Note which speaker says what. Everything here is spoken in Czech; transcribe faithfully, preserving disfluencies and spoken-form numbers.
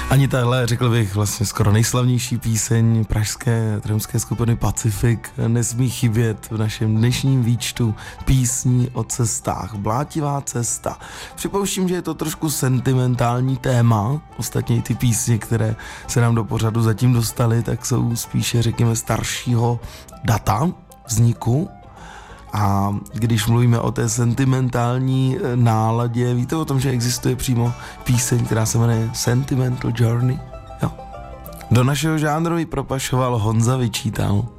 Speaker 1: Ani tahle, řekl bych, vlastně skoro nejslavnější píseň pražské tremské skupiny Pacific nesmí chybět v našem dnešním výčtu písní o cestách. Blátivá cesta. Připouštím, že je to trošku sentimentální téma. Ostatně ty písně, které se nám do pořadu zatím dostaly, tak jsou spíše, řekněme, staršího data vzniku. A když mluvíme o té sentimentální náladě, víte o tom, že existuje přímo píseň, která se jmenuje Sentimental Journey? Jo. Do našeho žánru ji propašoval Honza Vyčítal.